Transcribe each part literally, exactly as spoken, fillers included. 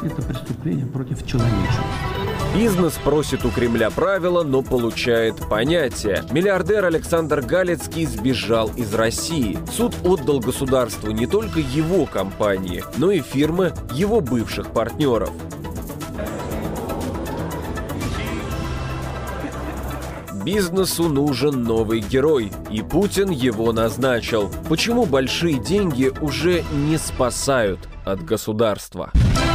Это преступление против человечества. Бизнес просит у Кремля правила, но получает понятие. Миллиардер Александр Галицкий сбежал из России. Суд отдал государству не только его компании, но и фирмы его бывших партнеров. Бизнесу нужен новый герой, и Путин его назначил. Почему большие деньги уже не спасают от государства?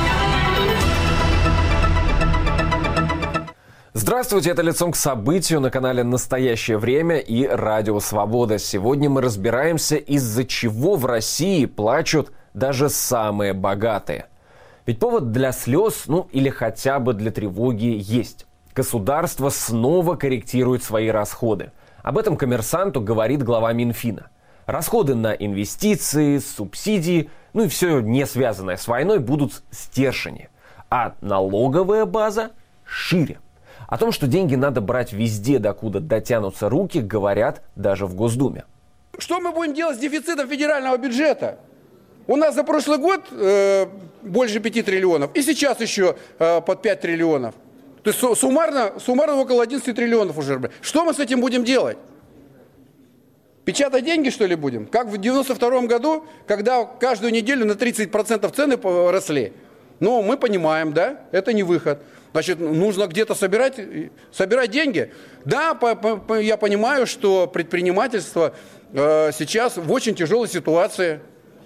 Здравствуйте, это «Лицом к событию» на канале «Настоящее время» и «Радио Свобода». Сегодня мы разбираемся, из-за чего в России плачут даже самые богатые. Ведь повод для слез, ну или хотя бы для тревоги есть. Государство снова корректирует свои расходы. Об этом «Коммерсанту» говорит глава Минфина. Расходы на инвестиции, субсидии, ну и все не связанное с войной будут стержени. А налоговая база шире. О том, что деньги надо брать везде, докуда дотянутся руки, говорят даже в Госдуме. Что мы будем делать с дефицитом федерального бюджета? У нас за прошлый год э, больше пяти триллионов, и сейчас еще э, под пять триллионов. То есть суммарно, суммарно около одиннадцати триллионов уже. Что мы с этим будем делать? Печатать деньги, что ли, будем? Как в девяносто втором году, когда каждую неделю на тридцать процентов цены росли. Но мы понимаем, да, это не выход. Значит, нужно где-то собирать, собирать деньги. Да, по, по, я понимаю, что предпринимательство э, сейчас в очень тяжелой ситуации.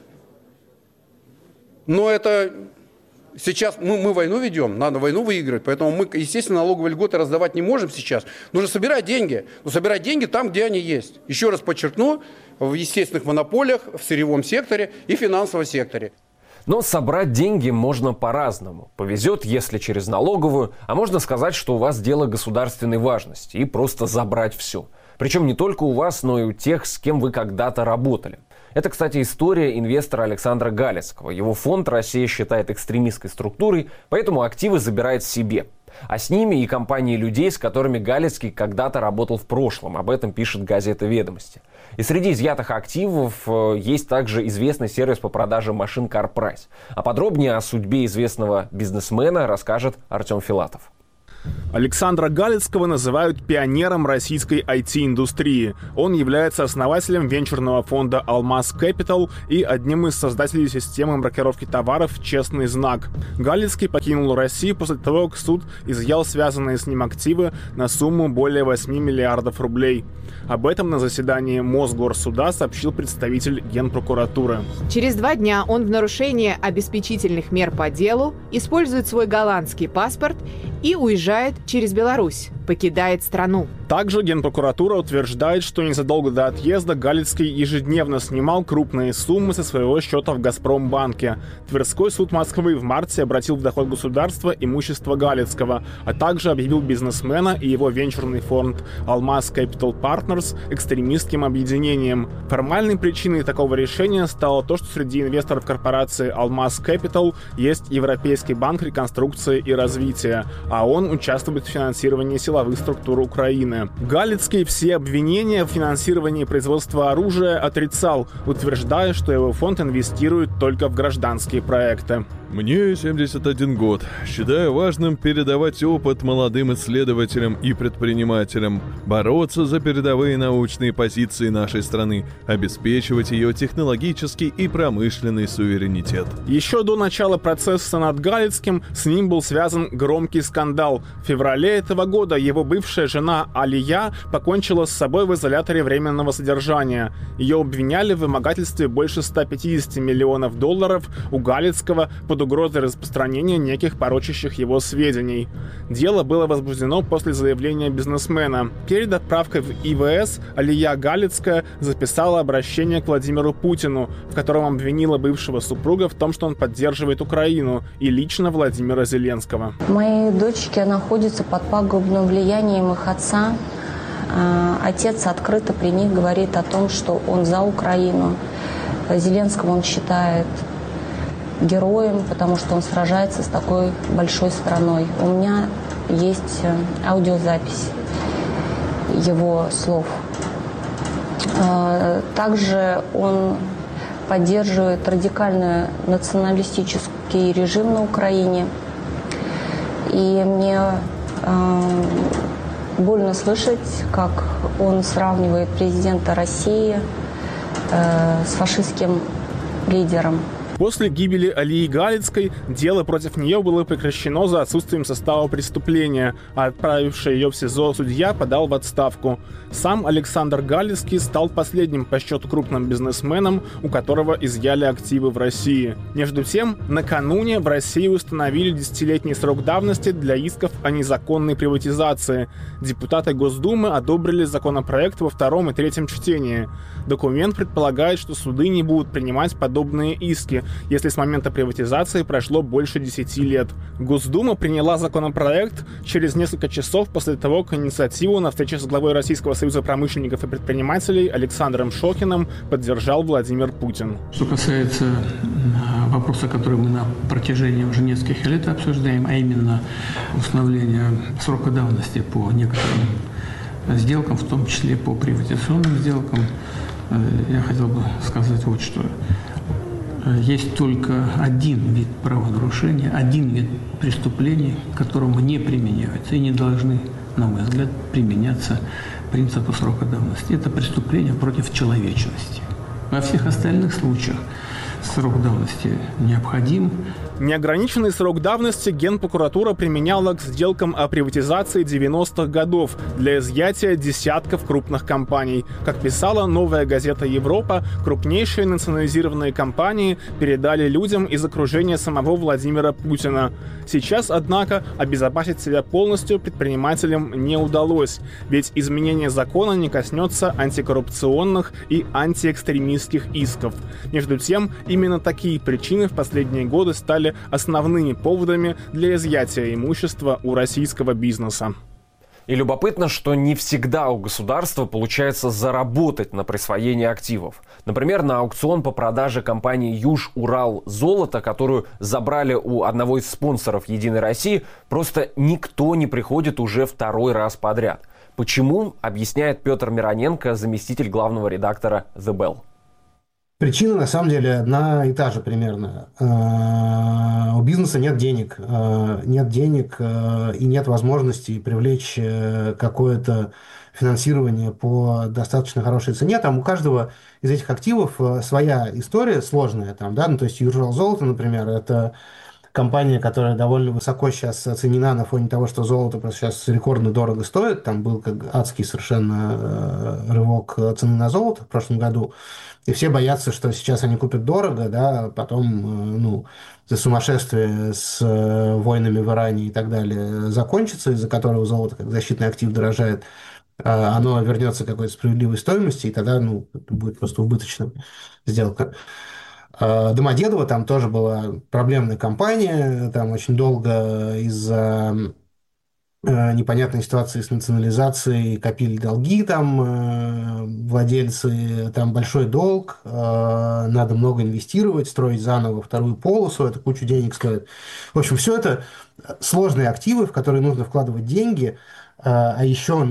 Но это... Сейчас мы, мы войну ведем, надо войну выиграть, поэтому мы, естественно, налоговые льготы раздавать не можем сейчас. Нужно собирать деньги, но собирать деньги там, где они есть. Еще раз подчеркну, в естественных монополиях, в сырьевом секторе и финансовом секторе. Но собрать деньги можно по-разному. Повезет, если через налоговую, а можно сказать, что у вас дело государственной важности и просто забрать все. Причем не только у вас, но и у тех, с кем вы когда-то работали. Это, кстати, история инвестора Александра Галицкого. Его фонд Россия считает экстремистской структурой, поэтому активы забирает себе. А с ними и компании людей, с которыми Галицкий когда-то работал в прошлом. Об этом пишет газета «Ведомости». И среди изъятых активов есть также известный сервис по продаже машин CarPrice. А подробнее о судьбе известного бизнесмена расскажет Артем Филатов. Александра Галицкого называют пионером российской ай ти-индустрии. Он является основателем венчурного фонда «Алмаз Capital» и одним из создателей системы маркировки товаров «Честный знак». Галицкий покинул Россию после того, как суд изъял связанные с ним активы на сумму более восьми миллиардов рублей. Об этом на заседании Мосгорсуда сообщил представитель Генпрокуратуры. Через два дня он в нарушение обеспечительных мер по делу использует свой голландский паспорт и уезжает через Беларусь, покидает страну. Также Генпрокуратура утверждает, что незадолго до отъезда Галицкий ежедневно снимал крупные суммы со своего счета в «Газпромбанке». Тверской суд Москвы в марте обратил в доход государства имущество Галицкого, а также объявил бизнесмена и его венчурный фонд «Алмаз Capital Partners» экстремистским объединением. Формальной причиной такого решения стало то, что среди инвесторов корпорации «Алмаз Capital» есть Европейский банк реконструкции и развития, а он участвует в финансировании силовых структур Украины. Галицкий все обвинения в финансировании производства оружия отрицал, утверждая, что его фонд инвестирует только в гражданские проекты. Мне семьдесят один год. Считаю важным передавать опыт молодым исследователям и предпринимателям, бороться за передовые научные позиции нашей страны, обеспечивать ее технологический и промышленный суверенитет. Еще до начала процесса над Галицким с ним был связан громкий скандал. В феврале этого года его бывшая жена Алия покончила с собой в изоляторе временного содержания. Ее обвиняли в вымогательстве больше ста пятидесяти миллионов долларов у Галицкого под угрозой распространения неких порочащих его сведений. Дело было возбуждено после заявления бизнесмена. Перед отправкой в И В С Алия Галицкая записала обращение к Владимиру Путину, в котором обвинила бывшего супруга в том, что он поддерживает Украину, и лично Владимира Зеленского. Мои дочки находятся под пагубным влиянием их отца. Отец открыто при них говорит о том, что он за Украину. Зеленского он считает героем, потому что он сражается с такой большой страной. У меня есть аудиозапись его слов. Также он поддерживает радикальный националистический режим на Украине. И мне э, больно слышать, как он сравнивает президента России э, с фашистским лидером. После гибели Алии Галицкой дело против нее было прекращено за отсутствием состава преступления, а отправивший ее в СИЗО судья подал в отставку. Сам Александр Галицкий стал последним по счету крупным бизнесменом, у которого изъяли активы в России. Между тем, накануне в России установили десятилетний срок давности для исков о незаконной приватизации. Депутаты Госдумы одобрили законопроект во втором и третьем чтении. Документ предполагает, что суды не будут принимать подобные иски, если с момента приватизации прошло больше десяти лет. Госдума приняла законопроект через несколько часов после того, как инициативу на встрече с главой Российского союза промышленников и предпринимателей Александром Шокиным поддержал Владимир Путин. Что касается вопроса, который мы на протяжении уже нескольких лет обсуждаем, а именно установления срока давности по некоторым сделкам, в том числе по приватизационным сделкам, я хотел бы сказать вот что. Есть только один вид правонарушения, один вид преступлений, к которому не применяются и не должны, на мой взгляд, применяться принципы срока давности. Это преступление против человечности. Во всех остальных случаях срок давности необходим. Неограниченный срок давности Генпрокуратура применяла к сделкам о приватизации девяностых годов для изъятия десятков крупных компаний. Как писала «Новая газета Европа», крупнейшие национализированные компании передали людям из окружения самого Владимира Путина. Сейчас, однако, обезопасить себя полностью предпринимателям не удалось, ведь изменение закона не коснется антикоррупционных и антиэкстремистских исков. Между тем, именно такие причины в последние годы стали основными поводами для изъятия имущества у российского бизнеса. И любопытно, что не всегда у государства получается заработать на присвоении активов. Например, на аукцион по продаже компании «Юж-Урал Золото», которую забрали у одного из спонсоров «Единой России», просто никто не приходит уже второй раз подряд. Почему, объясняет Петр Мироненко, заместитель главного редактора «The Bell». Причина, на самом деле, одна и та же примерно. У бизнеса нет денег, нет денег и нет возможности привлечь какое-то финансирование по достаточно хорошей цене. Там у каждого из этих активов своя история сложная. Там, да? Ну, то есть «Южурал Золото», например, это компания, которая довольно высоко сейчас оценена на фоне того, что золото просто сейчас рекордно дорого стоит. Там был как адский совершенно рывок цены на золото в прошлом году. И все боятся, что сейчас они купят дорого, да, а потом, ну, это сумасшествие с войнами в Иране и так далее закончится, из-за которого золото как защитный актив дорожает, оно вернется к какой-то справедливой стоимости, и тогда, ну, это будет просто убыточная сделка. Домодедово, там тоже была проблемная компания, там очень долго из-за непонятной ситуации с национализацией копили долги, там владельцы, там большой долг, надо много инвестировать, строить заново вторую полосу, это кучу денег стоит. В общем, все это сложные активы, в которые нужно вкладывать деньги, а еще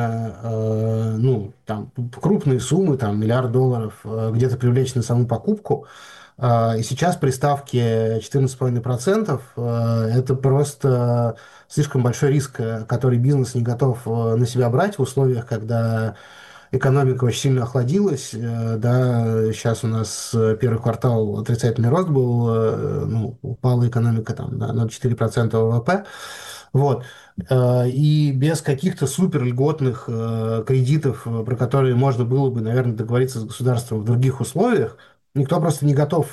нужно, ну, там, крупные суммы, там, миллиард долларов где-то привлечь на саму покупку. И сейчас при ставке четырнадцать целых пять десятых процента это просто слишком большой риск, который бизнес не готов на себя брать в условиях, когда экономика очень сильно охладилась. Да, сейчас у нас первый квартал отрицательный рост был, ну, упала экономика там, на ноль целых четыре десятых процента ВВП. Вот. И без каких-то супер льготных кредитов, про которые можно было бы, наверное, договориться с государством в других условиях, никто просто не готов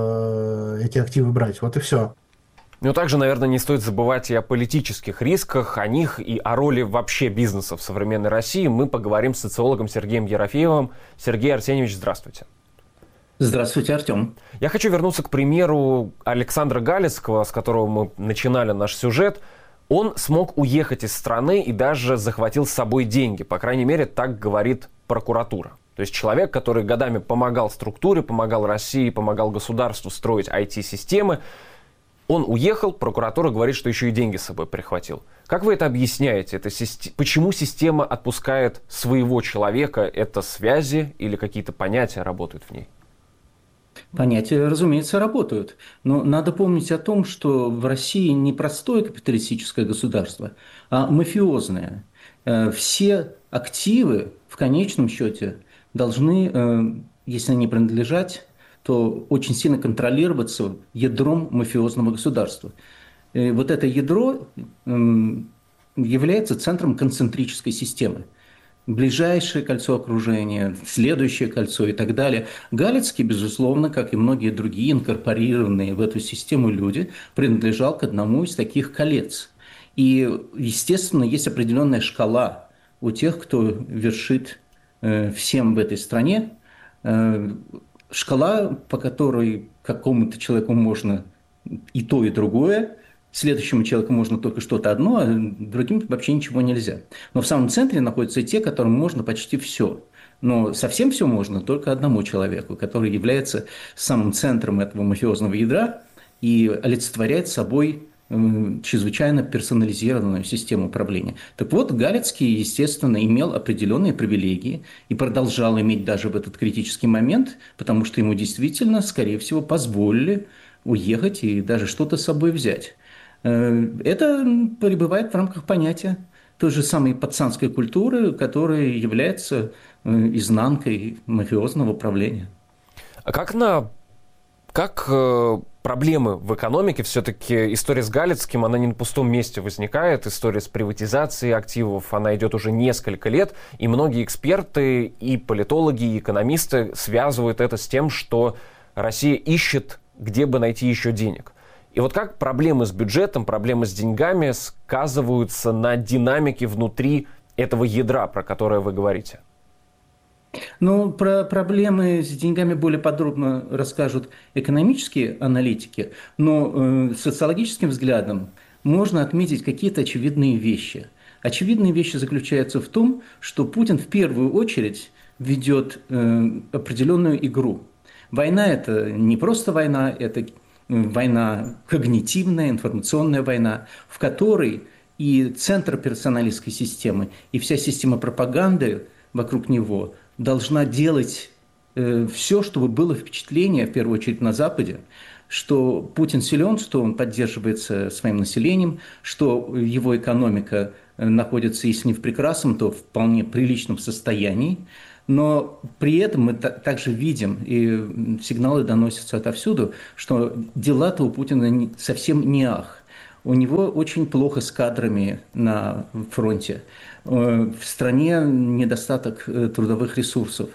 э, эти активы брать. Вот и все. Но также, наверное, не стоит забывать и о политических рисках, о них и о роли вообще бизнеса в современной России. Мы поговорим с социологом Сергеем Ерофеевым. Сергей Арсеньевич, здравствуйте. Здравствуйте, Артем. Я хочу вернуться к примеру Александра Галицкого, с которого мы начинали наш сюжет. Он смог уехать из страны и даже захватил с собой деньги. По крайней мере, так говорит прокуратура. То есть человек, который годами помогал структуре, помогал России, помогал государству строить ай ти-системы, он уехал, прокуратура говорит, что еще и деньги с собой прихватил. Как вы это объясняете? Это систем... Почему система отпускает своего человека? Это связи или какие-то понятия работают в ней? Понятия, разумеется, работают. Но надо помнить о том, что в России не простое капиталистическое государство, а мафиозное. Все активы в конечном счете должны, если они принадлежать, то очень сильно контролироваться ядром мафиозного государства. И вот это ядро является центром концентрической системы. Ближайшее кольцо окружения, следующее кольцо и так далее. Галицкий, безусловно, как и многие другие инкорпорированные в эту систему люди, принадлежал к одному из таких колец. И, естественно, есть определенная шкала у тех, кто вершит э, всем в этой стране. Э, шкала, по которой какому-то человеку можно и то, и другое. Следующему человеку можно только что-то одно, а другим вообще ничего нельзя. Но в самом центре находятся те, которым можно почти все. Но совсем все можно только одному человеку, который является самым центром этого мафиозного ядра и олицетворяет собой чрезвычайно персонализированную систему управления. Так вот, Галицкий, естественно, имел определенные привилегии и продолжал иметь даже в этот критический момент, потому что ему действительно, скорее всего, позволили уехать и даже что-то с собой взять. Это пребывает в рамках понятия той же самой пацанской культуры, которая является изнанкой мафиозного управления. А как на... Как э, проблемы в экономике, все-таки история с Галицким, она не на пустом месте возникает, история с приватизацией активов, она идет уже несколько лет, и многие эксперты, и политологи, и экономисты связывают это с тем, что Россия ищет, где бы найти еще денег. И вот как проблемы с бюджетом, проблемы с деньгами сказываются на динамике внутри этого ядра, про которое вы говорите? Ну, про проблемы с деньгами более подробно расскажут экономические аналитики, но э, социологическим взглядом можно отметить какие-то очевидные вещи. Очевидные вещи заключаются в том, что Путин в первую очередь ведет э, определенную игру. Война – это не просто война, это война когнитивная, информационная война, в которой и центр персоналистской системы, и вся система пропаганды вокруг него должна делать э, все, чтобы было впечатление, в первую очередь на Западе, что Путин силен, что он поддерживается своим населением, что его экономика находится, если не в прекрасном, то в вполне приличном состоянии. Но при этом мы также видим, и сигналы доносятся отовсюду, что дела-то у Путина совсем не ах. У него очень плохо с кадрами на фронте. В стране недостаток трудовых ресурсов.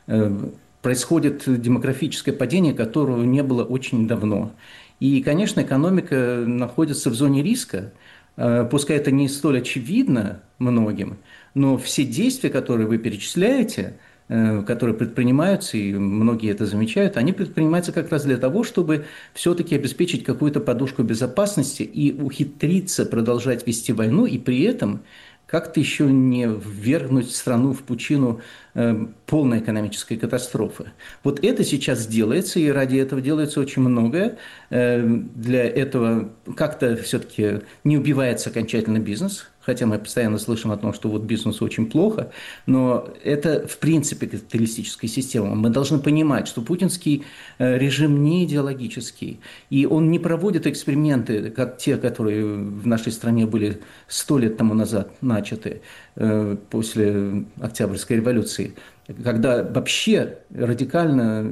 Происходит демографическое падение, которого не было очень давно. И, конечно, экономика находится в зоне риска. Пускай это не столь очевидно многим, но все действия, которые вы перечисляете, которые предпринимаются, и многие это замечают, они предпринимаются как раз для того, чтобы все-таки обеспечить какую-то подушку безопасности и ухитриться продолжать вести войну, и при этом как-то еще не ввергнуть страну в пучину э, полной экономической катастрофы. Вот это сейчас делается, и ради этого делается очень многое. Э, для этого как-то все-таки не убивается окончательно бизнес, хотя мы постоянно слышим о том, что вот бизнесу очень плохо, но это в принципе капиталистическая система. Мы должны понимать, что путинский режим не идеологический, и он не проводит эксперименты, как те, которые в нашей стране были сто лет тому назад начаты, после Октябрьской революции, когда вообще радикально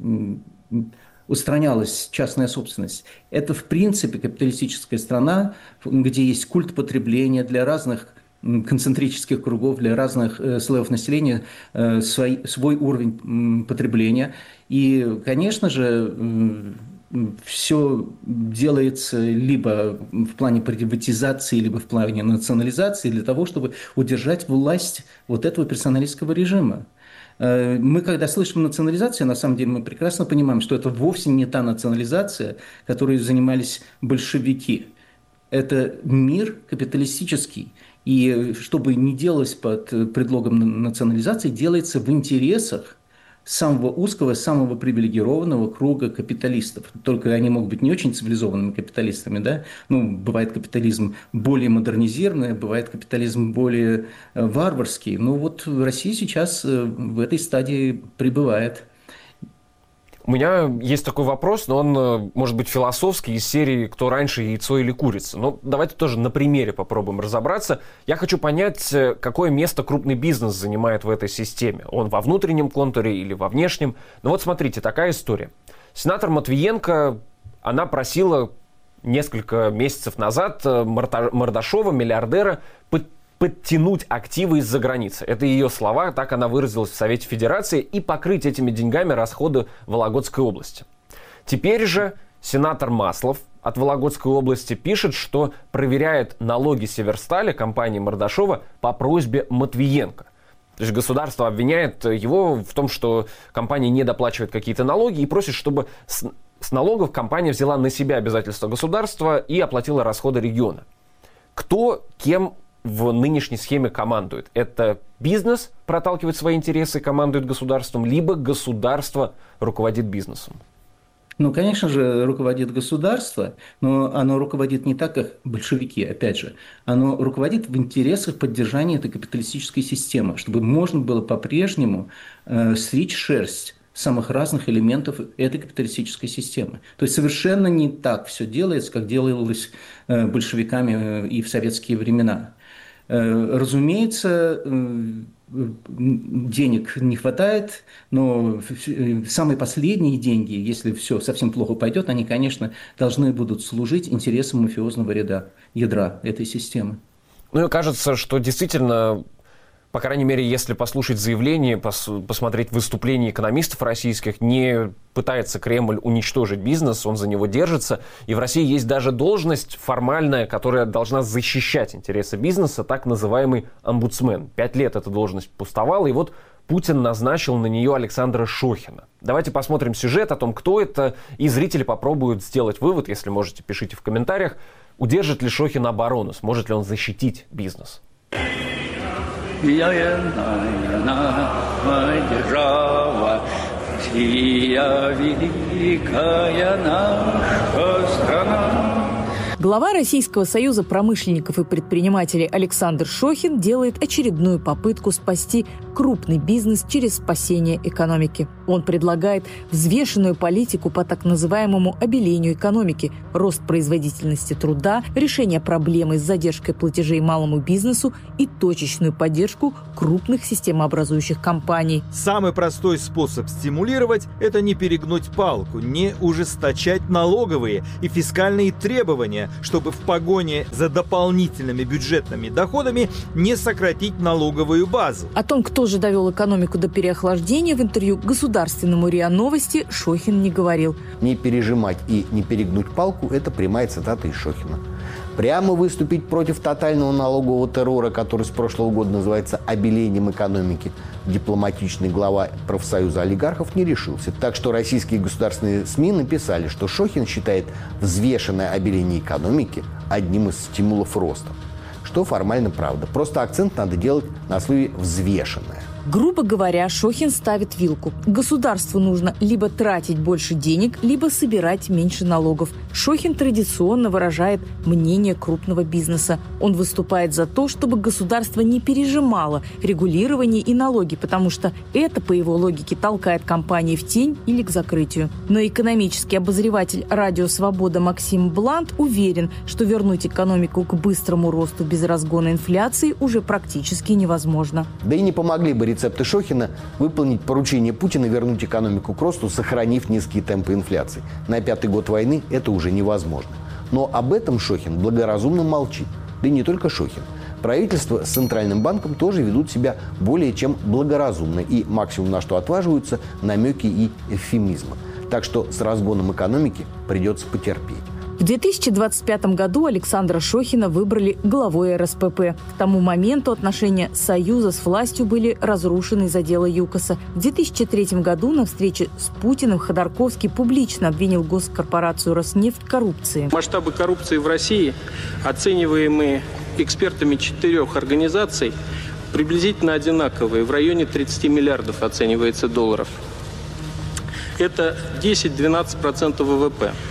устранялась частная собственность. Это, в принципе, капиталистическая страна, где есть культ потребления для разных концентрических кругов, для разных слоев населения, свой, свой уровень потребления. И, конечно же, все делается либо в плане приватизации, либо в плане национализации для того, чтобы удержать власть вот этого персоналистского режима. Мы, когда слышим национализацию, на самом деле мы прекрасно понимаем, что это вовсе не та национализация, которой занимались большевики. Это мир капиталистический. И что бы ни делалось под предлогом национализации, делается в интересах самого узкого, самого привилегированного круга капиталистов. Только они могут быть не очень цивилизованными капиталистами, да? Ну, бывает капитализм более модернизированный, бывает капитализм более варварский. Но вот Россия сейчас в этой стадии пребывает. У меня есть такой вопрос, но он может быть философский, из серии «Кто раньше, яйцо или курица?». Но давайте тоже на примере попробуем разобраться. Я хочу понять, какое место крупный бизнес занимает в этой системе. Он во внутреннем контуре или во внешнем? Ну вот смотрите, такая история. Сенатор Матвиенко, она просила несколько месяцев назад Мордашова, миллиардера, подтянуть активы из-за границы. Это ее слова, так она выразилась в Совете Федерации, и покрыть этими деньгами расходы Вологодской области. Теперь же сенатор Маслов от Вологодской области пишет, что проверяет налоги Северстали, компании Мордашова, по просьбе Матвиенко. То есть государство обвиняет его в том, что компания не доплачивает какие-то налоги и просит, чтобы с, с налогов компания взяла на себя обязательства государства и оплатила расходы региона. Кто кем в нынешней схеме командует? Это бизнес проталкивает свои интересы, командует государством, либо государство руководит бизнесом? Ну, конечно же, руководит государство, но оно руководит не так, как большевики, опять же. Оно руководит в интересах поддержания этой капиталистической системы, чтобы можно было по-прежнему э, стричь шерсть самых разных элементов этой капиталистической системы. То есть совершенно не так все делается, как делалось э, большевиками и в советские времена. Разумеется, денег не хватает, но самые последние деньги, если все совсем плохо пойдет, они, конечно, должны будут служить интересам мафиозного ряда, ядра этой системы. Ну и кажется, что действительно, по крайней мере, если послушать заявления, пос посмотреть выступления экономистов российских, не пытается Кремль уничтожить бизнес, он за него держится. И в России есть даже должность формальная, которая должна защищать интересы бизнеса, так называемый омбудсмен. Пять лет эта должность пустовала, и вот Путин назначил на нее Александра Шохина. Давайте посмотрим сюжет о том, кто это, и зрители попробуют сделать вывод, если можете, пишите в комментариях, удержит ли Шохин оборону, сможет ли он защитить бизнес. Держава, сия великая наша страна. Глава Российского союза промышленников и предпринимателей Александр Шохин делает очередную попытку спасти крупный бизнес через спасение экономики. Он предлагает взвешенную политику по так называемому обелению экономики, рост производительности труда, решение проблемы с задержкой платежей малому бизнесу и точечную поддержку крупных системообразующих компаний. Самый простой способ стимулировать – это не перегнуть палку, не ужесточать налоговые и фискальные требования, чтобы в погоне за дополнительными бюджетными доходами не сократить налоговую базу. О том, кто же довел экономику до переохлаждения, в интервью государственному РИА Новости Шохин не говорил. Не пережимать и не перегнуть палку – это прямая цитата из Шохина. Прямо выступить против тотального налогового террора, который с прошлого года называется обелением экономики, дипломатичный глава профсоюза олигархов не решился. Так что российские государственные СМИ написали, что Шохин считает взвешенное обеление экономики одним из стимулов роста. Что формально правда. Просто акцент надо делать на слове «взвешенное». Грубо говоря, Шохин ставит вилку. Государству нужно либо тратить больше денег, либо собирать меньше налогов. Шохин традиционно выражает мнение крупного бизнеса. Он выступает за то, чтобы государство не пережимало регулирование и налоги, потому что это, по его логике, толкает компании в тень или к закрытию. Но экономический обозреватель «Радио Свобода» Максим Блант уверен, что вернуть экономику к быстрому росту без разгона инфляции уже практически невозможно. Да и не помогли бы рецепты Шохина выполнить поручение Путина вернуть экономику к росту, сохранив низкие темпы инфляции. На пятый год войны это уже невозможно. Но об этом Шохин благоразумно молчит. Да и не только Шохин. Правительство с Центральным банком тоже ведут себя более чем благоразумно. И максимум, на что отваживаются, намеки и эвфемизмы. Так что с разгоном экономики придется потерпеть. В две тысячи двадцать пятом году Александра Шохина выбрали главой эр эс пэ пэ. К тому моменту отношения Союза с властью были разрушены из-за дела ЮКОСа. В две тысячи третьем году на встрече с Путиным Ходорковский публично обвинил госкорпорацию «Роснефть» в коррупции. Масштабы коррупции в России, оцениваемые экспертами четырех организаций, приблизительно одинаковые. В районе тридцати миллиардов оценивается долларов. Это десять-двенадцать процентов вэ вэ пэ.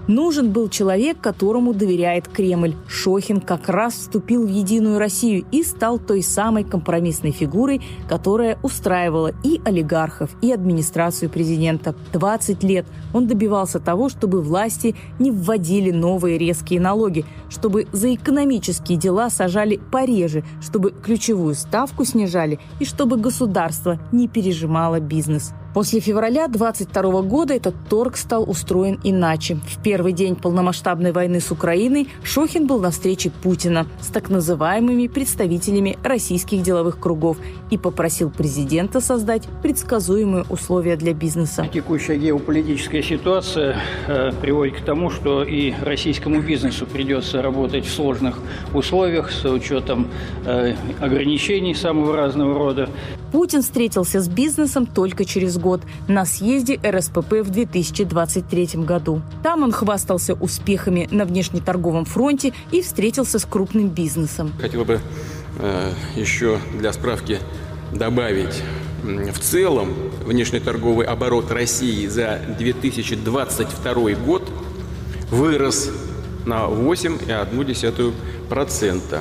Нужен был человек, которому доверяет Кремль. Шохин как раз вступил в «Единую Россию» и стал той самой компромиссной фигурой, которая устраивала и олигархов, и администрацию президента. двадцать лет он добивался того, чтобы власти не вводили новые резкие налоги, чтобы за экономические дела сажали пореже, чтобы ключевую ставку снижали и чтобы государство не пережимало бизнес. После февраля двадцать второго года этот торг стал устроен иначе. В первый день полномасштабной войны с Украиной Шохин был на встрече Путина с так называемыми представителями российских деловых кругов и попросил президента создать предсказуемые условия для бизнеса. Текущая геополитическая ситуация э, приводит к тому, что и российскому бизнесу придется работать в сложных условиях с учетом э, ограничений самого разного рода. Путин встретился с бизнесом только через год на съезде эр эс пэ пэ в две тысячи двадцать третьем году. Там он хвастался успехами на внешнеторговом фронте и встретился с крупным бизнесом. Хотел бы э, еще для справки добавить. В целом внешнеторговый оборот России за две тысячи двадцать второй год вырос на восемь целых одну десятую процента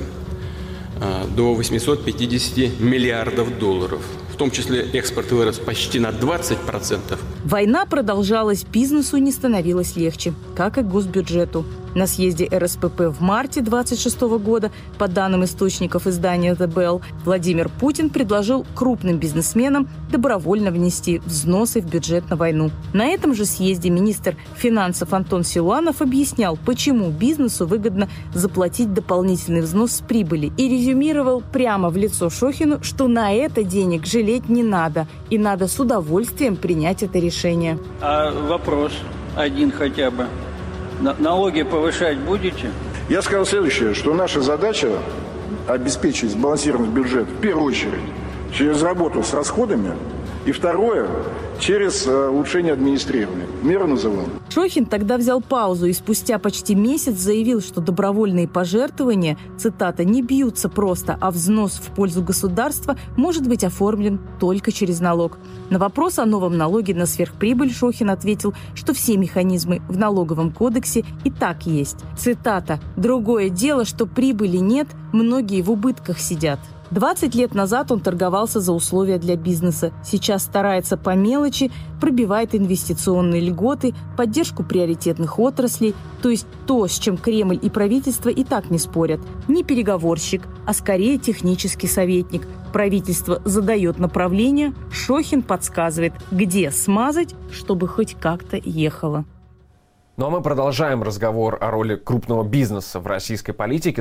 до восемьсот пятидесяти миллиардов долларов. В том числе экспорт вырос почти на двадцать процентов. Война продолжалась, бизнесу не становилось легче, как и госбюджету. На съезде эр эс пэ пэ в марте двадцать шестого года, по данным источников издания The Bell, Владимир Путин предложил крупным бизнесменам добровольно внести взносы в бюджет на войну. На этом же съезде министр финансов Антон Силуанов объяснял, почему бизнесу выгодно заплатить дополнительный взнос с прибыли, и резюмировал прямо в лицо Шохину, что на это денег жалеть не надо, и надо с удовольствием принять это решение. А вопрос один хотя бы. Налоги повышать будете? Я сказал следующее, что наша задача обеспечить сбалансированный бюджет в первую очередь через работу с расходами, и второе через улучшение администрирования. Меры называл. Шохин тогда взял паузу и спустя почти месяц заявил, что добровольные пожертвования, цитата, «не бьются просто, а взнос в пользу государства может быть оформлен только через налог». На вопрос о новом налоге на сверхприбыль Шохин ответил, что все механизмы в налоговом кодексе и так есть. Цитата, «другое дело, что прибыли нет, многие в убытках сидят». двадцать лет назад он торговался за условия для бизнеса. Сейчас старается по мелочи, пробивает инвестиционные льготы, поддержку приоритетных отраслей, то есть то, с чем Кремль и правительство и так не спорят. Не переговорщик, а скорее технический советник. Правительство задает направление, Шохин подсказывает, где смазать, чтобы хоть как-то ехало. Ну а мы продолжаем разговор о роли крупного бизнеса в российской политике.